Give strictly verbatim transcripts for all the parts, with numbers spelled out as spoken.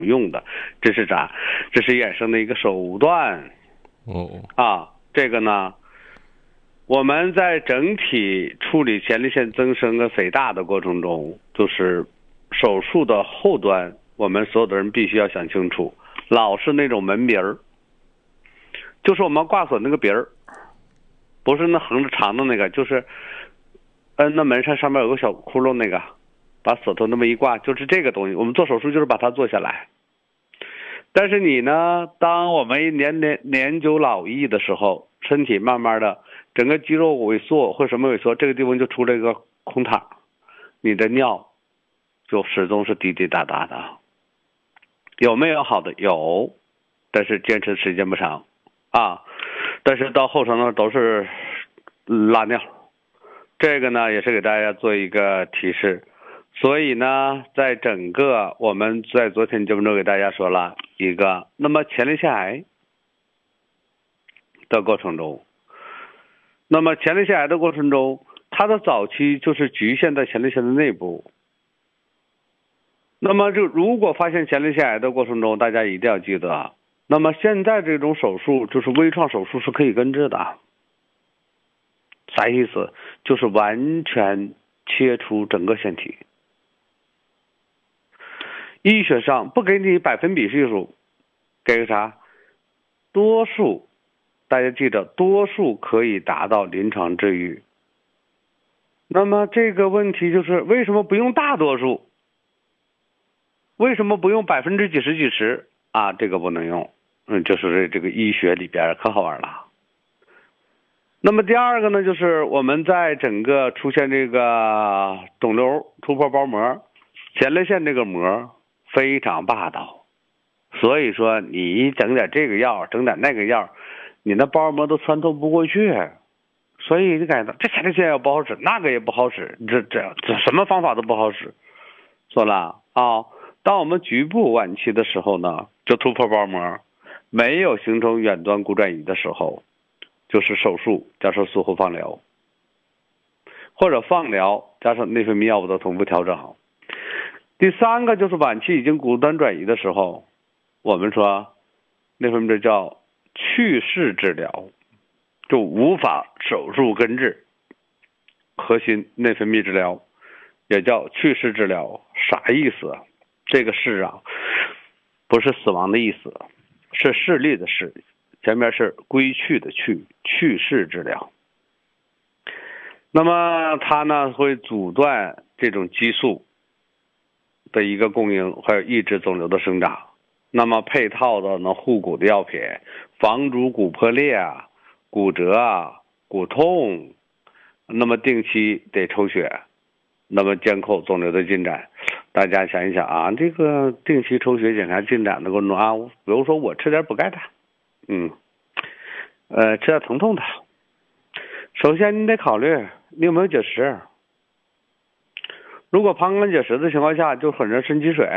用的，这是啥？这是衍生的一个手段。 哦啊，这个呢，我们在整体处理前列腺增生跟肥大的过程中，就是手术的后端，我们所有的人必须要想清楚，老是那种门鼻儿，就是我们挂锁那个鼻儿，不是那横着长的那个，就是摁那门上上面有个小窟窿那个，把锁头那么一挂，就是这个东西。我们做手术就是把它做下来。但是你呢，当我们年年年久老易的时候，身体慢慢的整个肌肉萎缩或什么萎缩，这个地方就出了一个空膛，你的尿就始终是滴滴答答的。有没有好的？有，但是坚持时间不长啊。但是到后程呢都是拉尿，这个呢也是给大家做一个提示。所以呢，在整个我们在昨天节目中给大家说了一个，那么前列腺癌的过程中，那么前列腺癌的过程中，它的早期就是局限在前列腺的内部。那么就如果发现前列腺癌的过程中，大家一定要记得，那么现在这种手术就是微创手术是可以根治的。啥意思？就是完全切除整个腺体。医学上不给你百分比系数，给个啥？多数，大家记得，多数可以达到临床治愈。那么这个问题就是为什么不用大多数？为什么不用百分之几十几十啊？这个不能用，嗯，就是这个医学里边可好玩了。那么第二个呢，就是我们在整个出现这个肿瘤突破包膜，前列腺这个膜非常霸道，所以说你整点这个药，整点那个药，你那包膜都穿透不过去，所以你感觉这前列腺药不好使，那个也不好使，这这这什么方法都不好使。说了啊，当我们局部晚期的时候呢，就突破包膜，没有形成远端骨转移的时候，就是手术加上术后放疗，或者放疗加上内分泌药物的同步调整。第三个就是晚期已经骨端转移的时候，我们说内分泌叫去势治疗，就无法手术根治，核心内分泌治疗也叫去势治疗。啥意思？这个势啊，不是死亡的意思，是视力的视，前面是归去的去，去势治疗。那么它呢会阻断这种激素的一个供应，还有抑制肿瘤的生长。那么配套的呢护骨的药品，防止骨破裂啊、骨折啊、骨痛，那么定期得抽血，那么监控肿瘤的进展。大家想一想啊，这个定期抽血检查进展的过程中啊，比如说我吃点补钙的，嗯，呃，吃点疼痛的。首先你得考虑你有没有结石。如果膀胱结石的情况下，就混着肾积水，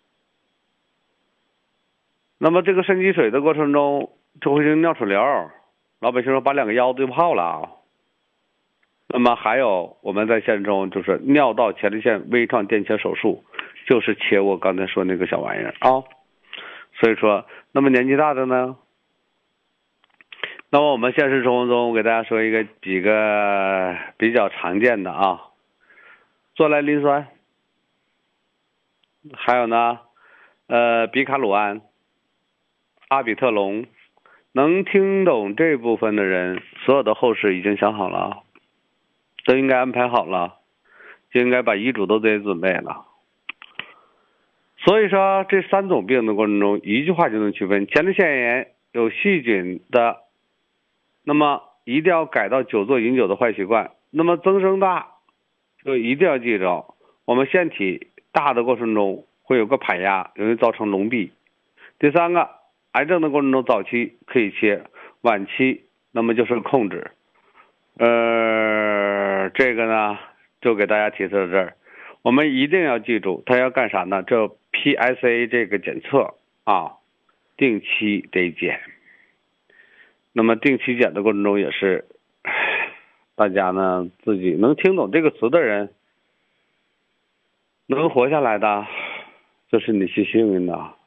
那么这个肾积水的过程中就会形成尿储瘤，老百姓说把两个腰都泡了。那么还有我们在现实中就是尿道前列腺微创电切手术，就是切我刚才说那个小玩意儿啊。所以说，那么年纪大的呢？那么我们现实生活中给大家说一个几个比较常见的啊，唑来磷酸，还有呢，呃，比卡鲁胺、阿比特龙。能听懂这部分的人，所有的后事已经想好了，都应该安排好了，就应该把遗嘱都得准备了。所以说这三种病的过程中，一句话就能区分。前列腺炎有细菌的，那么一定要改到久坐饮酒的坏习惯。那么增生大，就一定要记着，我们腺体大的过程中会有个排压，容易造成隆壁。第三个，癌症的过程中早期可以切，晚期那么就是控制。呃，这个呢就给大家提示到这儿。我们一定要记住，它要干啥呢？这 P S A 这个检测啊，定期得检。那么定期检的过程中也是，大家呢自己能听懂这个词的人，能活下来的，就是你是幸运的。